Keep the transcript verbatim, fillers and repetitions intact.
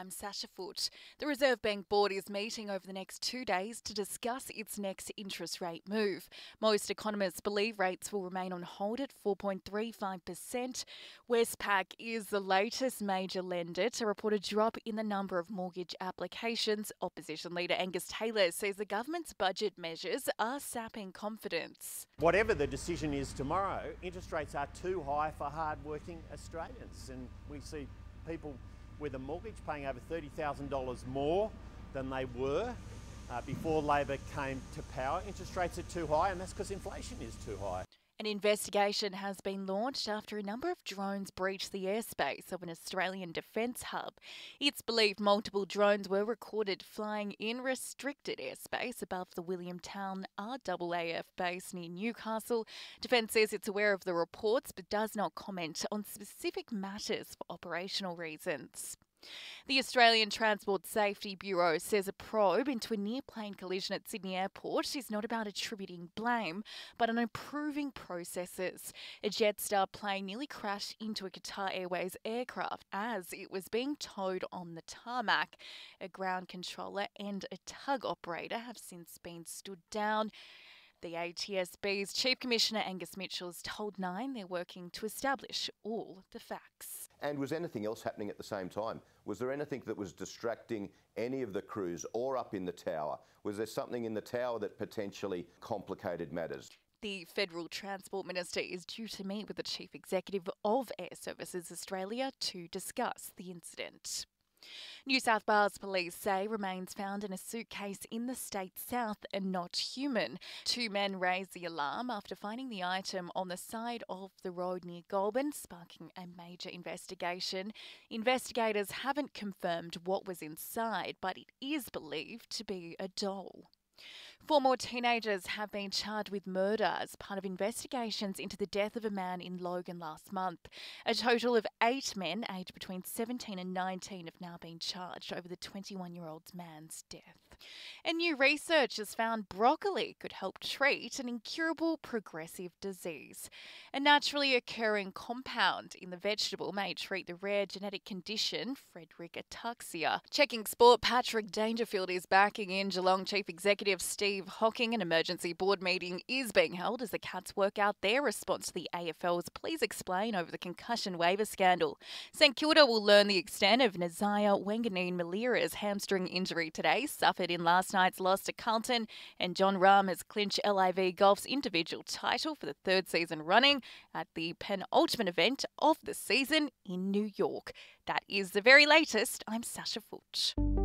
I'm Sasha Foote. The Reserve Bank Board is meeting over the next two days to discuss its next interest rate move. Most economists believe rates will remain on hold at four point three five percent. Westpac is the latest major lender to report a drop in the number of mortgage applications. Opposition leader Angus Taylor says the government's budget measures are sapping confidence. Whatever the decision is tomorrow, interest rates are too high for hard-working Australians, and we see people with a mortgage paying over thirty thousand dollars more than they were uh, before Labor came to power. Interest rates are too high, and that's because inflation is too high. An investigation has been launched after a number of drones breached the airspace of an Australian defence hub. It's believed multiple drones were recorded flying in restricted airspace above the Williamtown R A A F base near Newcastle. Defence says it's aware of the reports but does not comment on specific matters for operational reasons. The Australian Transport Safety Bureau says a probe into a near-plane collision at Sydney Airport is not about attributing blame, but on improving processes. A Jetstar plane nearly crashed into a Qatar Airways aircraft as it was being towed on the tarmac. A ground controller and a tug operator have since been stood down. The A T S B's Chief Commissioner Angus Mitchell has told Nine they're working to establish all the facts. And was anything else happening at the same time? Was there anything that was distracting any of the crews or up in the tower? Was there something in the tower that potentially complicated matters? The Federal Transport Minister is due to meet with the Chief Executive of Air Services Australia to discuss the incident. New South Wales police say remains found in a suitcase in the state's south are not human. Two men raised the alarm after finding the item on the side of the road near Goulburn, sparking a major investigation. Investigators haven't confirmed what was inside, but it is believed to be a doll. Four more teenagers have been charged with murder as part of investigations into the death of a man in Logan last month. A total of eight men aged between seventeen and nineteen have now been charged over the twenty-one-year-old man's death. And new research has found broccoli could help treat an incurable progressive disease. A naturally occurring compound in the vegetable may treat the rare genetic condition Friedreich ataxia. Checking sport, Patrick Dangerfield is backing in Geelong Chief Executive Steve Hocking. An emergency board meeting is being held as the Cats work out their response to the A F L's Please Explain over the concussion waiver scandal. St Kilda will learn the extent of Nazaya Wanganeen-Malira's hamstring injury today, suffered in last night's loss to Carlton, and John Rahm has clinched L I V Golf's individual title for the third season running at the penultimate event of the season in New York. That is the very latest. I'm Sasha Foote.